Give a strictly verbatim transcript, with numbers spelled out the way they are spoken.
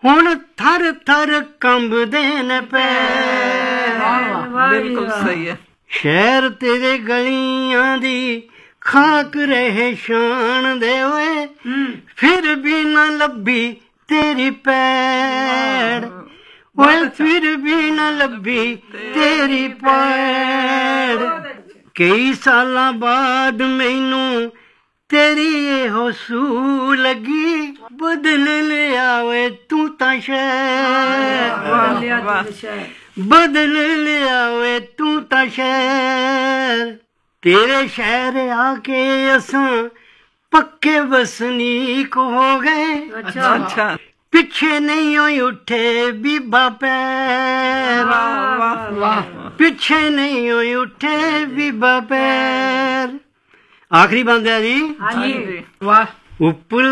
ਹੁਣ ਥਰ ਥਰ ਕੰਬਦੇ ਨੇ ਪੈਰ। ਬਿਲਕੁਲ ਸਹੀ ਹੈ। ਸ਼ਹਿਰ ਤੇਰੇ ਗਲੀਆਂ ਦੀ ਖਾਕ ਰਹੇ ਸ਼ਾਨ ਦੇ ਓਏ, ਫਿਰ ਵੀ ਨਾ ਲੱਭੀ ਤੇਰੀ ਪੈੜ ਓਏ, ਫਿਰ ਵੀ ਨਾ ਲੱਭੀ ਤੇਰੀ ਪੈੜ। ਕਈ ਸਾਲਾਂ ਬਾਅਦ ਮੈਨੂੰ ਤੇਰੀ ਇਹੋ ਸੂ ਲੱਗੀ, ਬਦਲ ਲਿਆ ਓਏ ਤੂੰ ਤਾਂ ਸ਼ਹਿਰ, ਬਦਲ ਲਿਆ ਓਏ ਤੂੰ ਤਾਂ ਸ਼ਹਿਰ। ਤੇਰੇ ਸ਼ਹਿਰ ਆ ਕੇ ਅਸਾਂ ਪੱਕੇ ਵਸਨੀਕ ਹੋ ਗਏ। ਅੱਛਾ ਅੱਛਾ। ਪਿੱਛੇ ਨਹੀਂ ਹੋਈ ਉੱਠੇ ਬੀਬਾ ਪੈਰ, ਪਿੱਛੇ ਨਹੀਂ ਹੋਈ ਉੱਠੇ ਬੀਬਾ ਪੈਰ। ਆਖਰੀ ਬੰਦ ਹੈ ਜੀ। ਵਾਹ। ਉੱਪਰ